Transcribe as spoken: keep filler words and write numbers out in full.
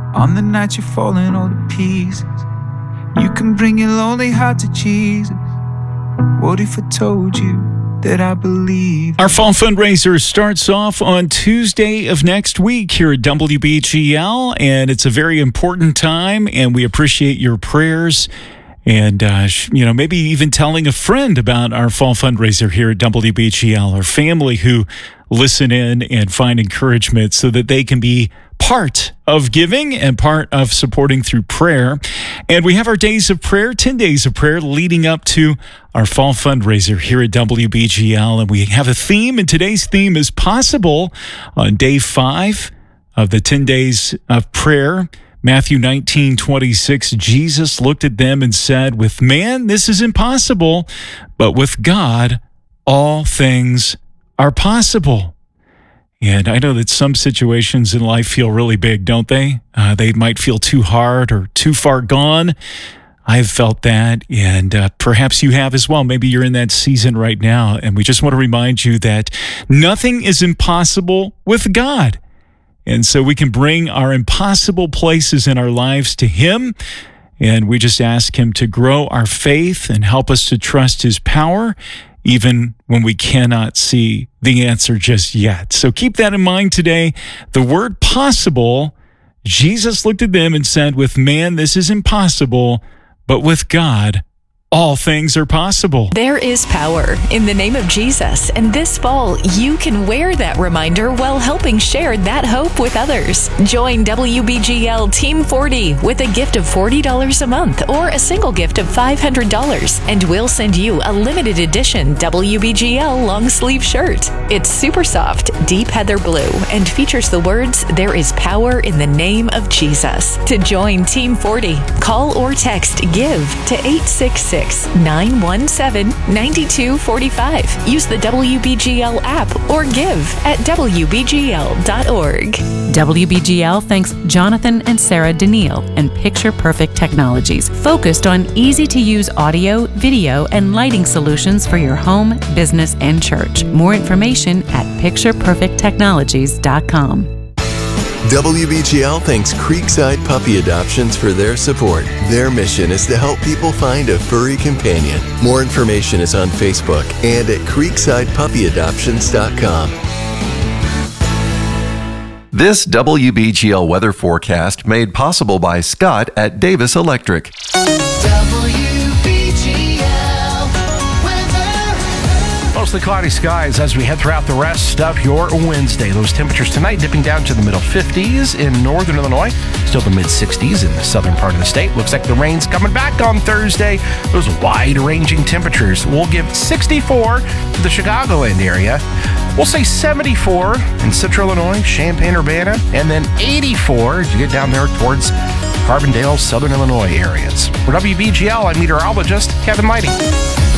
On the night you're falling all to pieces, you can bring your lonely heart to Jesus. What if I told you that I believe? Our fall fundraiser starts off on Tuesday of next week here at W B G L, and it's a very important time, and we appreciate your prayers. And, uh, you know, maybe even telling a friend about our fall fundraiser here at W B G L, or family who listen in and find encouragement so that they can be part of giving and part of supporting through prayer. And we have our days of prayer, ten days of prayer leading up to our fall fundraiser here at W B G L. And we have a theme, and today's theme is possible on day five of the ten days of prayer. Matthew nineteen twenty-six, Jesus looked at them and said, with man, this is impossible, but with God, all things are possible. And I know that some situations in life feel really big, don't they? Uh, they might feel too hard or too far gone. I've felt that, and uh, perhaps you have as well. Maybe you're in that season right now, and we just want to remind you that nothing is impossible with God. And so we can bring our impossible places in our lives to Him, and we just ask Him to grow our faith and help us to trust His power, even when we cannot see the answer just yet. So keep that in mind today. The word possible, Jesus looked at them and said, with man, this is impossible, but with God, all things are possible. There is power in the name of Jesus, and this fall you can wear that reminder while helping share that hope with others. Join W B G L Team forty with a gift of forty dollars a month or a single gift of five hundred dollars, and we'll send you a limited edition W B G L long sleeve shirt. It's super soft, deep heather blue, and features the words, there is power in the name of Jesus. To join Team forty, call or text GIVE to eight six six, nine one seven, nine two four five. Use the W B G L app or give at W B G L dot org. W B G L thanks Jonathan and Sarah Daniil and Picture Perfect Technologies, focused on easy-to-use audio, video, and lighting solutions for your home, business, and church. More information at picture perfect technologies dot com. W B G L thanks Creekside Puppy Adoptions for their support. Their mission is to help people find a furry companion. More information is on Facebook and at creekside puppy adoptions dot com. This W B G L weather forecast made possible by Scott at Davis Electric. Mostly cloudy skies as we head throughout the rest of your Wednesday. Those temperatures tonight dipping down to the middle fifties in northern Illinois, still the mid sixties in the southern part of the state. Looks like the rain's coming back on Thursday. Those wide-ranging temperatures will give sixty-four to the Chicagoland area. We'll say seventy-four in central Illinois, Champaign-Urbana, and then eighty-four as you get down there towards Carbondale, southern Illinois areas. For W B G L, I'm meteorologist Kevin Leidy.